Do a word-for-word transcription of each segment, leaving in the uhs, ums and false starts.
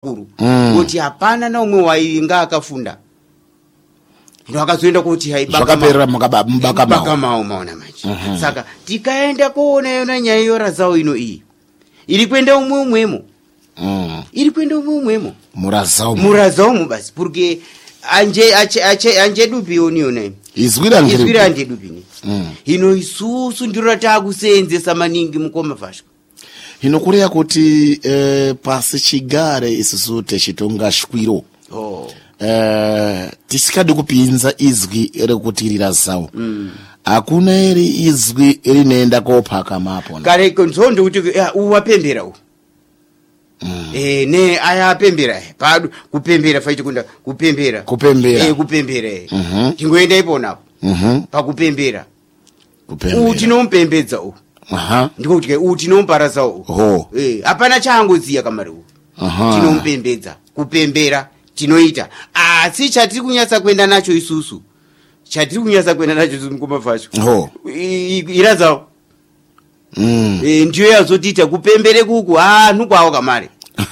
kuru kuti hapana na umwe wainga akafunda ndo akazoenda kuti haibaka zvakaperera mukabaka baka mawo maona machi uh-huh. Saka tikaenda kuona yona nyaya yorazao ino iyi iri kwenda umwe umwemo mm. iri kwenda umwe umwemo murazao murazao mu basi porque anje ache ache anje dupi oni yona izwira ngiri izwira anje dupi ni mm. Ino isusu ndiro takusenzesa maningi mukoma fashwa hino kureya kuti eh, pasi chigare isusu techitonga shwiro oh. eh, tisikadi kupinza izwi rekutirira zao mm. Hakuna eri izwi rinoenda kopaka mapo kare konzondo kuti uwapembera u mm. Eh ne aya apembera padu kupembera faiti kunda kupembera kupembera eh kupembera mhm mm tingoenda ipona mhm mm pa kupembera kupembera uti nompembedza u aha ndiko kuti uti nomparaza u ho eh hapana changoziya kamari u aha tinompembedza kupembera tinoita asi chatiri kunyasa kwenda nacho isusu chatiri kunyasa kwenda nacho zimukoma fasho ho irazao mm eh ndiyo yazotita kupembere kuku ah nukwawo kamari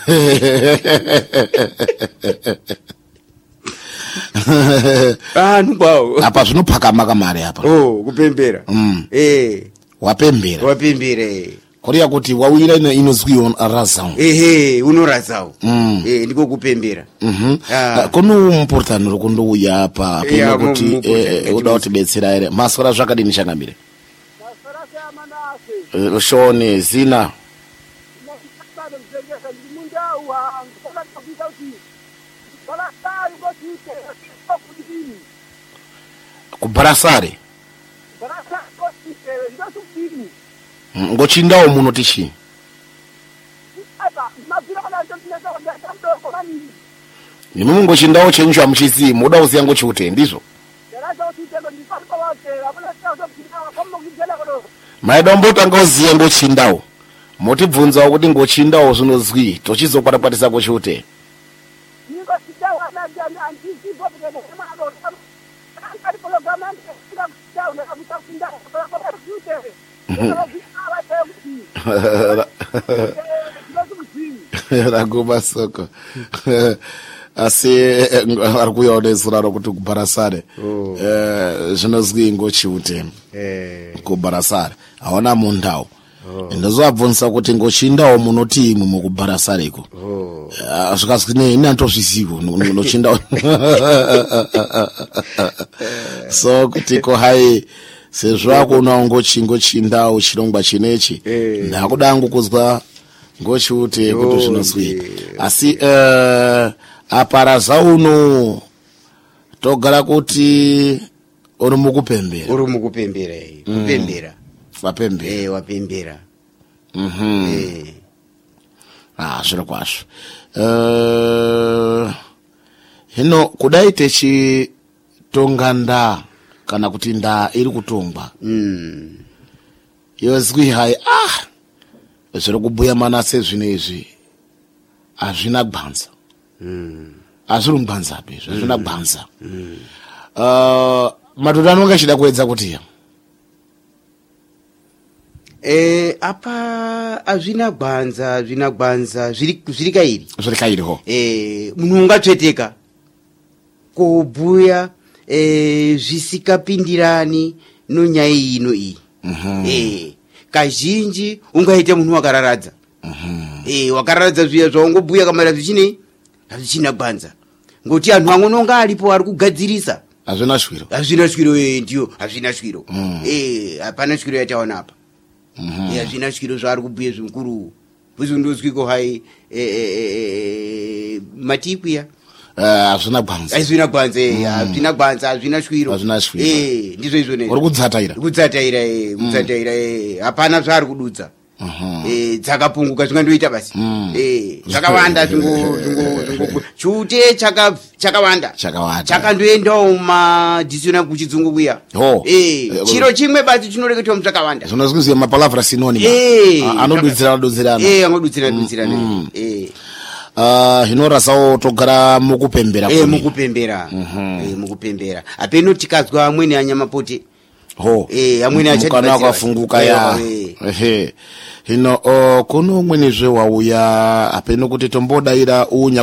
ah nukwawo apa zvinopakama kamari apa oh kupembera mm eh wapembera wapembere korea kuti wawira ino inozwiwa razao ehe unorazao mm. Eh ndiko kupembera mhm ah. Kono mportano rokundouya apa pena kuti eh, uda kutibetsera ere maswara zvakadini changamire maswara seamanase uh, shone zina kubarasare ngochindawo muno tichi nimwe ngochindawo chenyu chamuchizimu uda kuziya ngochiute ndizvo maida mbotanga uziye ngochindawo motibvunzawo kuti ngochindawo zvinozwi tochizokwatakwatisa ngochiute raguma soko asi arikuyawo nezura rokuti kubarasare zvinozwi ngochiute kubarasare haona mundawo ndozvabvunisa kuti ngochindawo munoti imwe mukubarasareko zvikazwi nei inatozvizivo nochindawo so kuti ko hai sezvakuonawo ngochindawo chirongwa chinechi ndakuda ngokuzwa ngochiute kuti zvinozwi asi uh, apara zauno togara kuti uri mukupembera uri mukupembera mm. kupembera wapembera eh wapembera mhm eh ah zviro kwasho uh, hino kudai techi tonganda kana kuti nda iri kutongwa mm. yozwi hai ah zviri kubhuya manase zvinezvi hazvina gbanza mm. hazviri mugbanzapi zvazvina mm. gbanza mm. uh, madhodha anonga achida kuedza kuti eh apa hazvina gbanza hazvina gbanza zviri zviri kairi zviri kairi ho eh munhu ungatsveteka kubhuya eh zvisikapindirani nonyaya ino iyi mm-hmm. eh kazhinji ungaita munhu wakararadza mhm eh wakararadza zviya zvaungobhuya kamara zvichinei hazvichina gbanza ngoti anhu anonga alipo ari kugadzirisa hazvina shwiro hazvina shwiro eh ndiyo hazvina shwiro mm. eh hapana shwiro yataona apa mhm eh hazvina shwiro zvaari kubhuya zvikuru vizondozwiko hai eh eh matikwiya hazvina gbanza hazvina gbanza eh hazvina gbanza hazvina shwiro hazvina shwiro eh ndizvo izvone uri kudzataira kudzataira eh kudzataira eh hapana zvaari kududza eh dzakapunguka zvingandoita basi eh zvakawanda zvingo zvingo chute chaka chakawanda chakawanda chakandoendawo ma dictionary kuchizungu kuya eh chiro chimwe basi chinoreketwa muzvakawanda zvinozviziva mapalavra sinonima anodudzira dudzirana eh anodudzira dudzirana eh Uh, hinorasawo togara mukupembera eh mukupembera eh mukupembera apeno tikazwa amweni anyamapote ho eh amweni achadikana akafunguka ya ehe hino uh, kuno umweni zve wauya apeno kuti tombodaira unya